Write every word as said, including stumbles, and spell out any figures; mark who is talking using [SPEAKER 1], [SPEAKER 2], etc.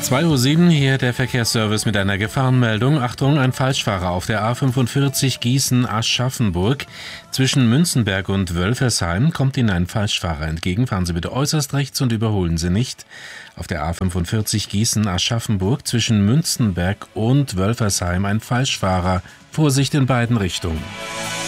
[SPEAKER 1] zwei Uhr sieben, hier der Verkehrsservice mit einer Gefahrenmeldung. Achtung, ein Falschfahrer auf der A fünfundvierzig Gießen-Aschaffenburg. Zwischen Münzenberg und Wölfersheim kommt Ihnen ein Falschfahrer entgegen. Fahren Sie bitte äußerst rechts und überholen Sie nicht. Auf der A fünfundvierzig Gießen-Aschaffenburg zwischen Münzenberg und Wölfersheim ein Falschfahrer. Vorsicht in beiden Richtungen.